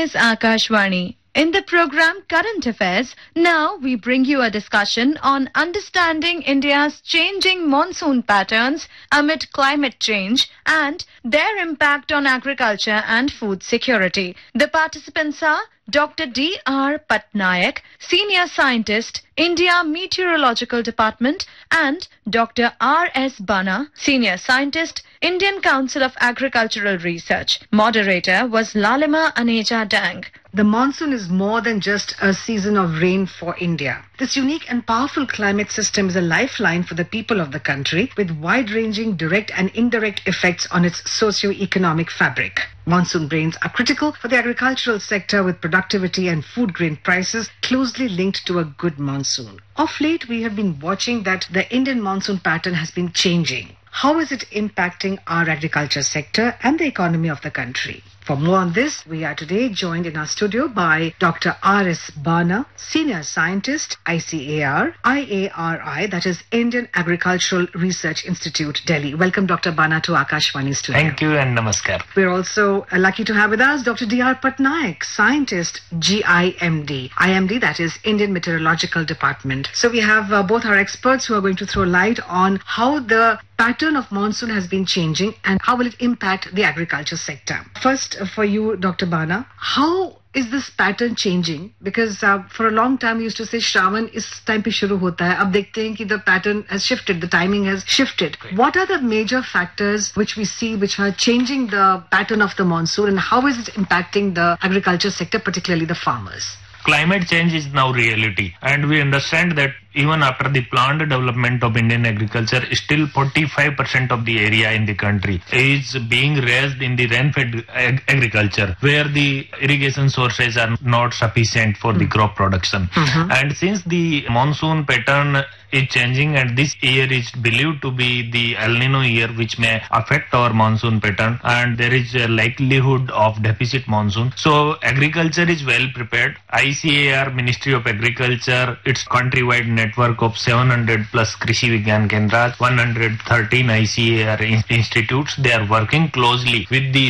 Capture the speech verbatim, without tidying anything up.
is Akashvani. In the program Current Affairs, now we bring you a discussion on understanding India's changing monsoon patterns amid climate change and their impact on agriculture and food security. The participants are Doctor D R Patnaik, Senior Scientist, India Meteorological Department, and Doctor R S Bana, Senior Scientist, Indian Council of Agricultural Research. Moderator was Lalima Aneja Dang. The monsoon is more than just a season of rain for India. This unique and powerful climate system is a lifeline for the people of the country, with wide-ranging direct and indirect effects on its socio-economic fabric. Monsoon rains are critical for the agricultural sector, with productivity and food grain prices closely linked to a good monsoon. Of late, we have been watching that the Indian monsoon pattern has been changing. How is it impacting our agriculture sector and the economy of the country? For more on this, we are today joined in our studio by Doctor R S Bana, Senior Scientist, I C A R, I A R I, that is Indian Agricultural Research Institute, Delhi. Welcome, Doctor Bana, to Akashvani studio. Thank you and namaskar. We're also uh, lucky to have with us Doctor D R Patnaik, Scientist, G I M D. I M D, that is Indian Meteorological Department. So we have uh, both our experts who are going to throw light on how the pattern of monsoon has been changing and how will it impact the agriculture sector. First, uh, for you, Doctor Bana, how is this pattern changing? Because uh, for a long time we used to say Shravan is time pe shuru hota hai. Ab dekhte hain ki the pattern has shifted, the timing has shifted. Great. What are the major factors which we see which are changing the pattern of the monsoon, and how is it impacting the agriculture sector, particularly the farmers? Climate change is now reality, and we understand that even after the planned development of Indian agriculture, still forty-five percent of the area in the country is being raised in the rain-fed ag- agriculture, where the irrigation sources are not sufficient for mm-hmm. the crop production. Mm-hmm. And since the monsoon pattern is changing, and this year is believed to be the El Nino year, which may affect our monsoon pattern, and there is a likelihood of deficit monsoon. So agriculture is well prepared. I C A R, Ministry of Agriculture, its countrywide network of seven hundred plus Krishi Vigyan Kendras, one hundred thirteen I C A R institutes, they are working closely with the